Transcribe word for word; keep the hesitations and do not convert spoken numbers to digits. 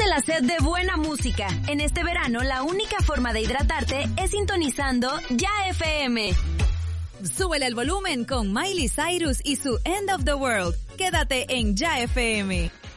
la sed de buena música. En este verano, la única forma de hidratarte es sintonizando Ya F M. Súbele el volumen con Miley Cyrus y su End of the World. Quédate en Ya F M.